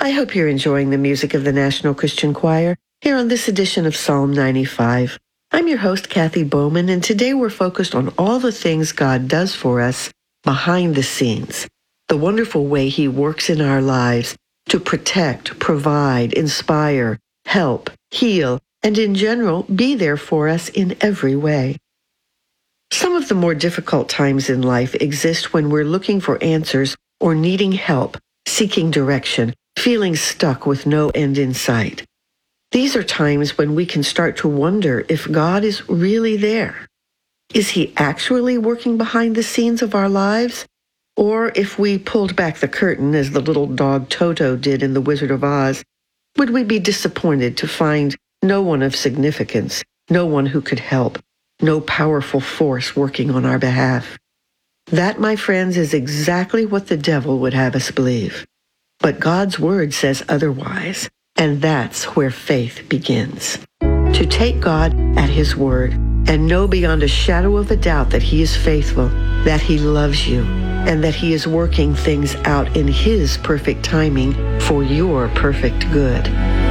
I hope you're enjoying the music of the National Christian Choir here on this edition of Psalm 95. I'm your host, Kathy Bowman, and today we're focused on all the things God does for us behind the scenes, the wonderful way He works in our lives to protect, provide, inspire, help, heal, and in general, be there for us in every way. Some of the more difficult times in life exist when we're looking for answers or needing help, seeking direction, feeling stuck with no end in sight. These are times when we can start to wonder if God is really there. Is He actually working behind the scenes of our lives? Or if we pulled back the curtain, as the little dog Toto did in The Wizard of Oz, would we be disappointed to find no one of significance, no one who could help, no powerful force working on our behalf? That, my friends, is exactly what the devil would have us believe. But God's Word says otherwise, and that's where faith begins. To take God at His Word and know beyond a shadow of a doubt that He is faithful, that He loves you, and that He is working things out in His perfect timing for your perfect good.